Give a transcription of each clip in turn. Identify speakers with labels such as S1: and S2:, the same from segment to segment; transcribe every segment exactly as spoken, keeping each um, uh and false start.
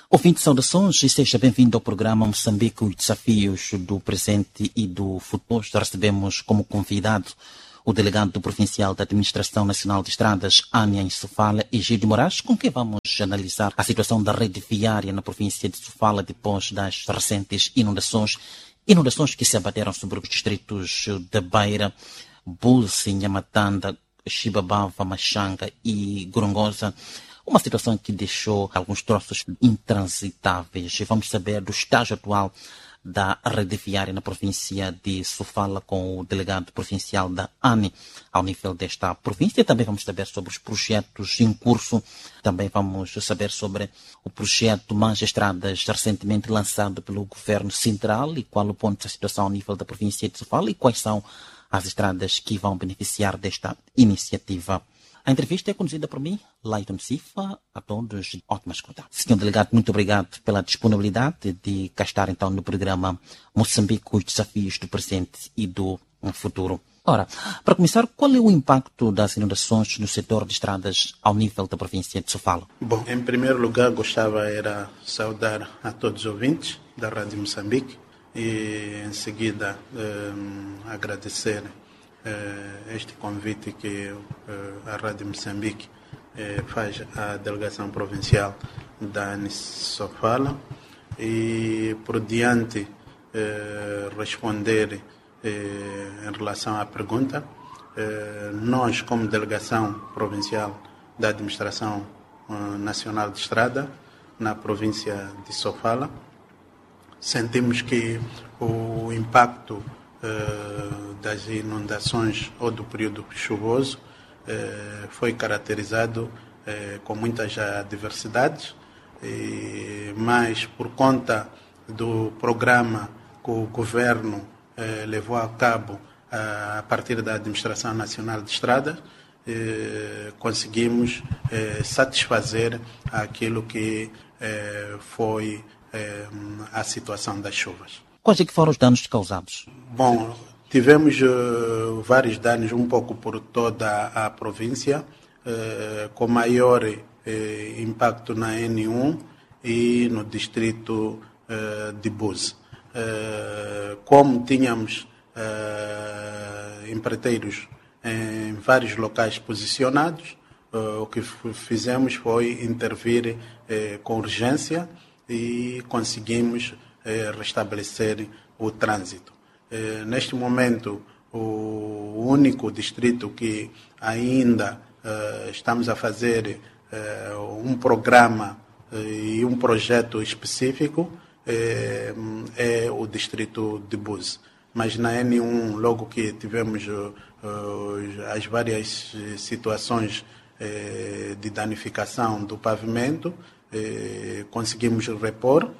S1: Ouvinte, saudações e seja bem-vindo ao programa Moçambique, os desafios do presente e do futuro. Recebemos como convidado o delegado provincial da Administração Nacional de Estradas, Ania em Sofala, Egídio Moraes, com quem vamos analisar a situação da rede viária na província de Sofala depois das recentes inundações, inundações que se abateram sobre os distritos de Beira, Bulsi, Nhamatanda, Chibabava, Machanga e Gorongosa. Uma situação que deixou alguns troços intransitáveis. Vamos saber do estágio atual da rede viária na província de Sofala com o delegado provincial da A N I ao nível desta província. Também vamos saber sobre os projetos em curso. Também vamos saber sobre o projeto Magistradas recentemente lançado pelo governo central e qual o ponto da situação ao nível da província de Sofala e quais são as estradas que vão beneficiar desta iniciativa. A entrevista é conduzida por mim, Leiton Sifa, a todos, ótima escuta. Senhor Delegado, muito obrigado pela disponibilidade de cá estar então no programa Moçambique, os desafios do presente e do futuro. Ora, para começar, qual é o impacto das inundações no setor de estradas ao nível da província de Sofala?
S2: Bom, em primeiro lugar, gostava era saudar a todos os ouvintes da Rádio Moçambique e em seguida eh, agradecer Uh, este convite que uh, a Rádio Moçambique uh, faz à delegação provincial da A N I Sofala e por diante uh, responder uh, em relação à pergunta. Uh, nós, como delegação provincial da Administração uh, Nacional de Estrada na província de Sofala, sentimos que o impacto Uh, das inundações ou do período chuvoso uh, foi caracterizado uh, com muitas adversidades, e, mas por conta do programa que o governo uh, levou a cabo uh, a partir da Administração Nacional de Estradas, uh, conseguimos uh, satisfazer aquilo que uh, foi uh, a situação das chuvas.
S1: Quais é que foram os danos causados?
S2: Bom, tivemos uh, vários danos um pouco por toda a província, uh, com maior uh, impacto na N um e no distrito uh, de Buse. Uh, como tínhamos uh, empreiteiros em vários locais posicionados, uh, o que fizemos foi intervir uh, com urgência e conseguimos Eh, restabelecer o trânsito. Eh, neste momento, o único distrito que ainda eh, estamos a fazer eh, um programa eh, e um projeto específico eh, é o distrito de Buse. Mas na N um, logo que tivemos eh, as várias situações eh, de danificação do pavimento, eh, conseguimos repor.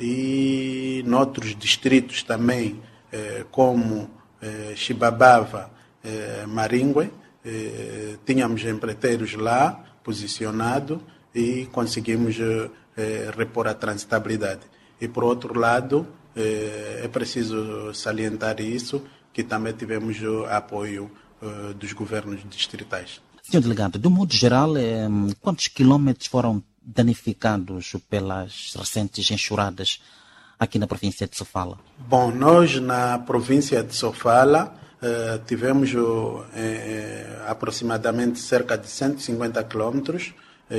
S2: E noutros distritos também, eh, como eh, Chibabava, eh, Maringue, eh, tínhamos empreiteiros lá posicionados e conseguimos eh, repor a transitabilidade. E por outro lado, eh, é preciso salientar isso, que também tivemos o apoio eh, dos governos distritais.
S1: Senhor Delegado, de um modo geral, eh, quantos quilômetros foram danificados pelas recentes enxurradas aqui na província de Sofala?
S2: Bom, nós na província de Sofala eh, tivemos eh, aproximadamente cerca de cento e cinquenta quilômetros,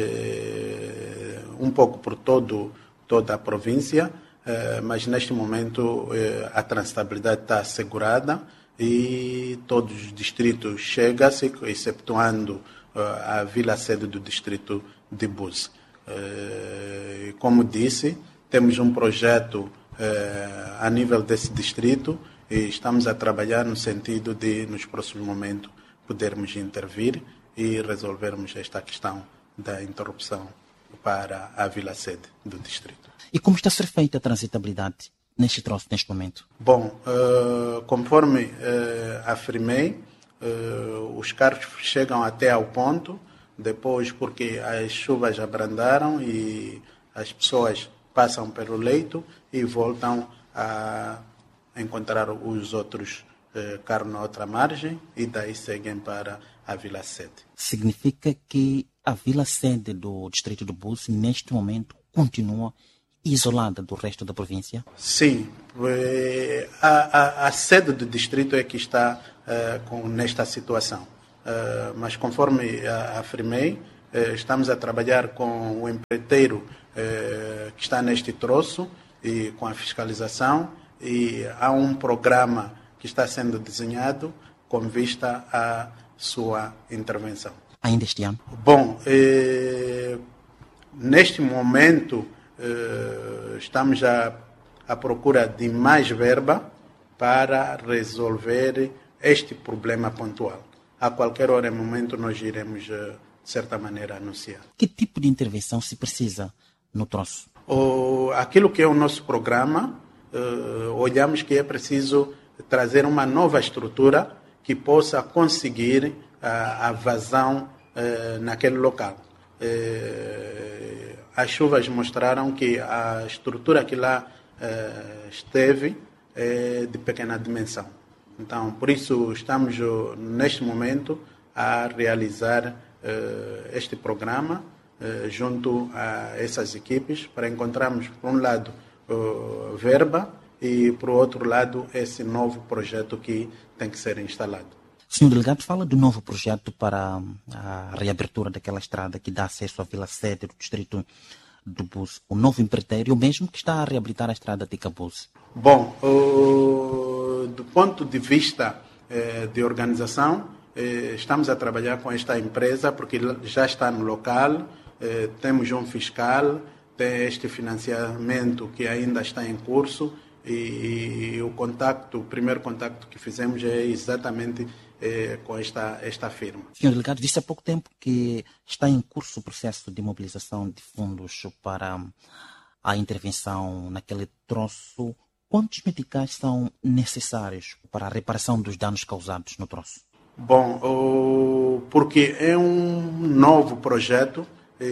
S2: eh, um pouco por todo, toda a província, eh, mas neste momento eh, a transitabilidade está assegurada e todos os distritos chegam-se, exceptuando eh, a vila-sede do distrito de Buse. Eh, como disse, temos um projeto eh, a nível desse distrito e estamos a trabalhar no sentido de, nos próximos momentos, podermos intervir e resolvermos esta questão da interrupção para a vila-sede do distrito.
S1: E como está a ser feita a transitabilidade neste troço, neste momento?
S2: Bom, eh, conforme eh, afirmei, eh, os carros chegam até ao ponto. Depois, porque as chuvas abrandaram e as pessoas passam pelo leito e voltam a encontrar os outros eh, carros na outra margem e daí seguem para a Vila Sede.
S1: Significa que a Vila Sede do distrito do Buse, neste momento, continua isolada do resto da província?
S2: Sim. A, a, a sede do distrito é que está uh, com, nesta situação. Uh, mas conforme uh, afirmei, uh, estamos a trabalhar com o empreiteiro uh, que está neste troço e com a fiscalização, e há um programa que está sendo desenhado com vista à sua intervenção.
S1: Ainda este ano?
S2: Bom, eh, neste momento eh, estamos a, à procura de mais verba para resolver este problema pontual. A qualquer hora e momento nós iremos, de certa maneira, anunciar.
S1: Que tipo de intervenção se precisa no troço?
S2: O, aquilo que é o nosso programa, eh, olhamos que é preciso trazer uma nova estrutura que possa conseguir a, a vazão eh, naquele local. Eh, as chuvas mostraram que a estrutura que lá eh, esteve é de pequena dimensão. Então, por isso, estamos neste momento a realizar eh, este programa eh, junto a essas equipes para encontrarmos, por um lado, eh, verba e, por outro lado, esse novo projeto que tem que ser instalado.
S1: O senhor Delegado fala do novo projeto para a reabertura daquela estrada que dá acesso à Vila Sede do distrito do Bus. O novo empreiteiro, o mesmo que está a reabilitar a estrada de Cabuz.
S2: Bom, uh, do ponto de vista uh, de organização, uh, estamos a trabalhar com esta empresa porque já está no local, uh, temos um fiscal, tem este financiamento que ainda está em curso e, e o contacto, o primeiro contacto que fizemos é exatamente eh, com esta, esta firma.
S1: senhor Delegado, disse há pouco tempo que está em curso o processo de mobilização de fundos para a intervenção naquele troço. Quantos meticais são necessários para a reparação dos danos causados no troço?
S2: Bom, o, porque é um novo projeto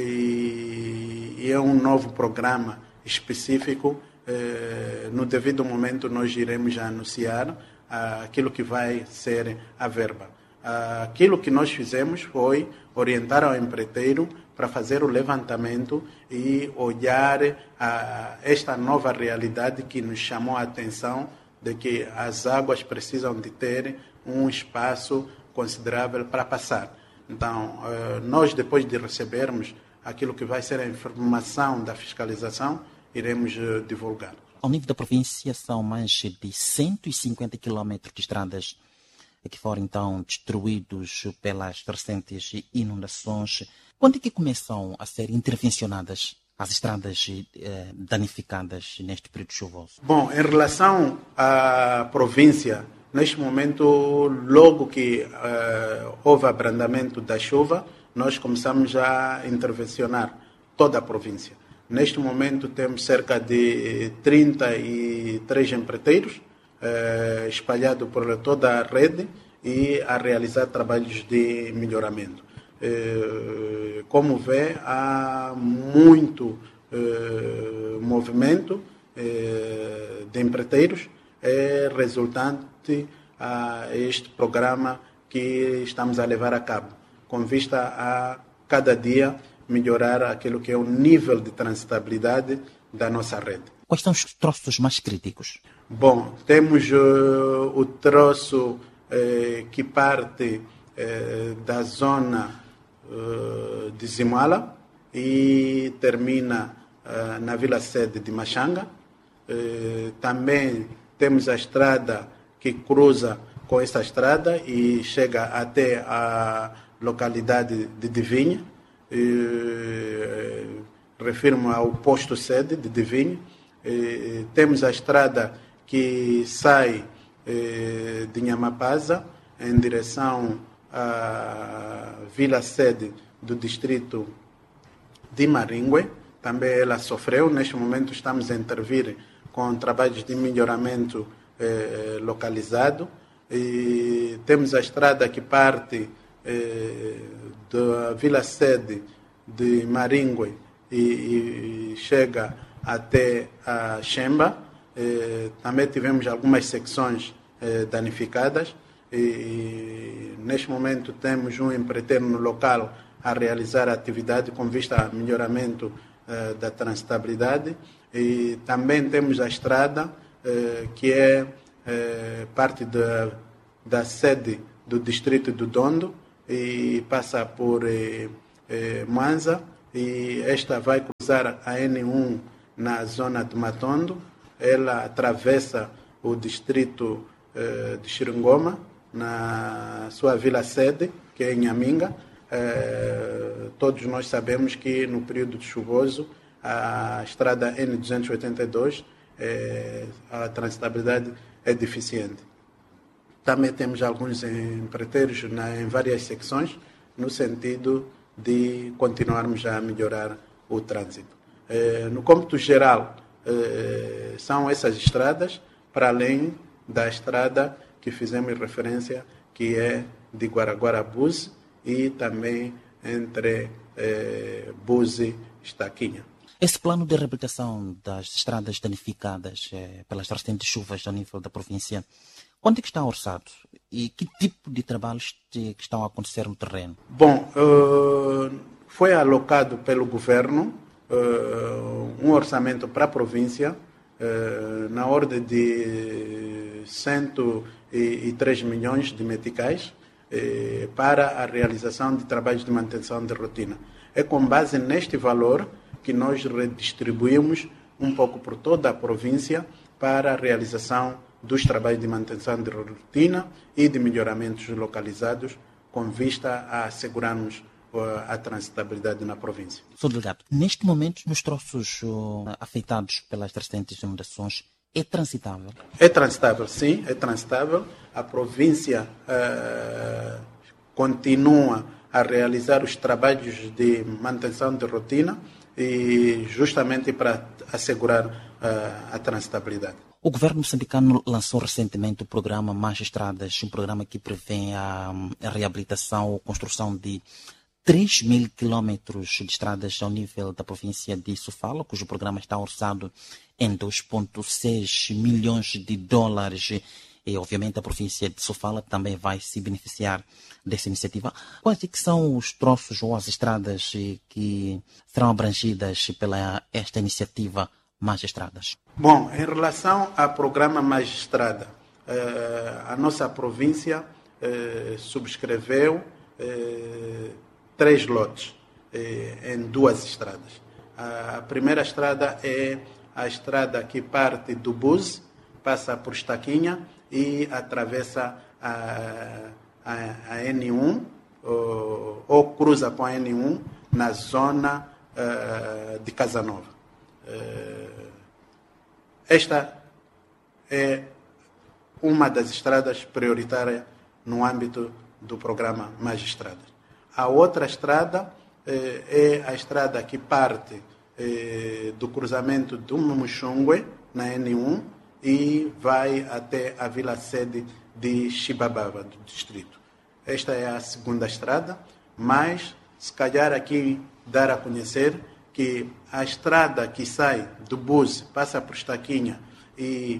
S2: e, e é um novo programa específico. Eh, no devido momento nós iremos já anunciar ah, aquilo que vai ser a verba. Ah, aquilo que nós fizemos foi orientar ao empreiteiro para fazer o levantamento e olhar a esta nova realidade que nos chamou a atenção de que as águas precisam de ter um espaço considerável para passar. Então, eh, nós depois de recebermos aquilo que vai ser a informação da fiscalização, iremos uh, divulgar.
S1: Ao nível da província, são mais de cento e cinquenta quilómetros de estradas que foram, então, destruídos pelas recentes inundações. Quando é que começam a ser intervencionadas as estradas eh, danificadas neste período chuvoso?
S2: Bom, em relação à província, neste momento, logo que uh, houve abrandamento da chuva, nós começamos a intervencionar toda a província. Neste momento temos cerca de trinta e três empreiteiros eh, espalhados por toda a rede e a realizar trabalhos de melhoramento. Eh, como vê, há muito eh, movimento eh, de empreiteiros é resultante a este programa que estamos a levar a cabo, com vista a cada dia melhorar aquilo que é o nível de transitabilidade da nossa rede.
S1: Quais são os troços mais críticos?
S2: Bom, temos uh, o troço uh, que parte uh, da zona uh, de Zimala e termina uh, na Vila Sede de Machanga. Uh, também temos a estrada que cruza com essa estrada e chega até a localidade de Divinha. Eh, refiro-me ao posto sede de Divinho. Eh, temos a estrada que sai eh, de Nhamapaza em direção à vila sede do distrito de Maringue. Também ela sofreu. Neste momento estamos a intervir com trabalhos de melhoramento eh, localizado. E temos a estrada que parte eh, da vila sede de Maringue e, e chega até a Xemba. Eh, também tivemos algumas secções eh, danificadas e, e neste momento temos um empreiteiro no local a realizar a atividade com vista a melhoramento uh, da transitabilidade. E também temos a estrada, uh, que é uh, parte da, da sede do distrito do Dondo e passa por uh, uh, Manza, e esta vai cruzar a N um na zona de Matondo. Ela atravessa o distrito uh, de Xiringoma, na sua vila-sede, que é em Nhaminga. Uh, todos nós sabemos que no período chuvoso a estrada N duzentos e oitenta e dois, uh, a transitabilidade é deficiente. Também temos alguns empreiteiros na, em várias secções, no sentido de continuarmos a melhorar o trânsito. Eh, no cômputo geral, eh, são essas estradas, para além da estrada que fizemos referência, que é de Guaraguara a Búzios, e também entre eh, Búzios e Estaquinha.
S1: Esse plano de reabilitação das estradas danificadas eh, pelas recentes chuvas ao nível da província, quanto é que está orçado? E que tipo de trabalhos que estão a acontecer no terreno?
S2: Bom, uh, foi alocado pelo governo uh, um orçamento para a província uh, na ordem de cento e três milhões de meticais uh, para a realização de trabalhos de manutenção de rotina. É com base neste valor que nós redistribuímos um pouco por toda a província para a realização dos trabalhos de manutenção de rotina e de melhoramentos localizados com vista a assegurarmos a transitabilidade na província.
S1: Sr. Delegado, neste momento, nos troços uh, afetados pelas recentes inundações, é transitável?
S2: É transitável, sim, é transitável. A província uh, continua a realizar os trabalhos de manutenção de rotina e justamente para assegurar uh, a transitabilidade.
S1: O governo moçambicano lançou recentemente o programa Mais Estradas, um programa que prevê a, a reabilitação ou construção de três mil quilómetros de estradas ao nível da província de Sofala, cujo programa está orçado em dois vírgula seis milhões de dólares. E, obviamente, a província de Sofala também vai se beneficiar dessa iniciativa. Quais é que são os troços ou as estradas que serão abrangidas pela esta iniciativa Mais Estradas?
S2: Bom, em relação ao programa Mais Estrada, eh, a nossa província eh, subscreveu eh, três lotes eh, em duas estradas. A primeira estrada é a estrada que parte do Búzios, passa por Estaquinha e atravessa a, a, a N um, ou, ou cruza com a N um na zona uh, de Casanova. Uh, esta é uma das estradas prioritárias no âmbito do programa Mais Estradas. A outra estrada eh, é a estrada que parte eh, do cruzamento do Muxungue, na N um, e vai até a vila-sede de Xibababa, do distrito. Esta é a segunda estrada, mas se calhar aqui dar a conhecer que a estrada que sai do Búzios, passa por Estaquinha e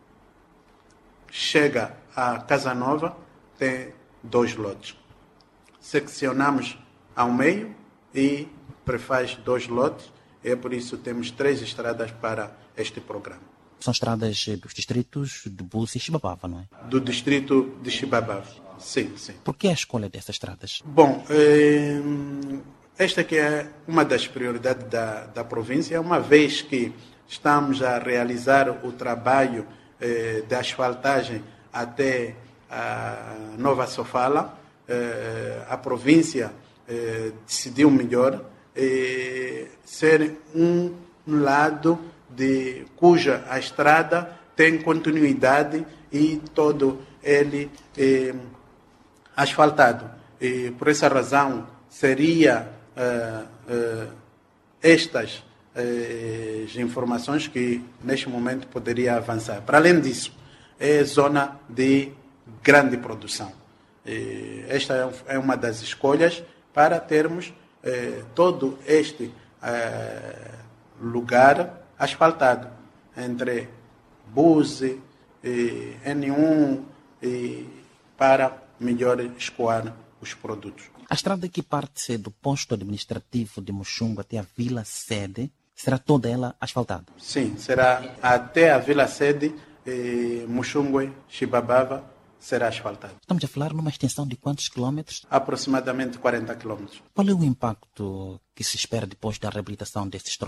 S2: chega a Casa Nova, tem dois lotes. Seccionamos ao meio e prefaz dois lotes, é por isso que temos três estradas para este programa.
S1: São estradas dos distritos de Búzios e Xibabava, não é?
S2: Do distrito de Xibabava, sim, sim.
S1: Por que a escolha dessas estradas?
S2: Bom, eh, esta que é uma das prioridades da, da província, uma vez que estamos a realizar o trabalho eh, de asfaltagem até a Nova Sofala, eh, a província eh, decidiu melhor eh, ser um lado de cuja a estrada tem continuidade e todo ele eh, asfaltado. E por essa razão seria eh, eh, estas eh, informações que neste momento poderia avançar. Para além disso, é zona de grande produção. E esta é uma das escolhas para termos eh, todo este eh, lugar asfaltado entre Búzios e N um e para melhor escoar os produtos.
S1: A estrada que parte do posto administrativo de Muxungo até a Vila Sede, será toda ela asfaltada?
S2: Sim, será até a Vila Sede, eh, Muxungue, Chibabava, será asfaltado.
S1: Estamos a falar numa extensão de quantos quilómetros?
S2: Aproximadamente quarenta quilômetros.
S1: Qual é o impacto que se espera depois da reabilitação destes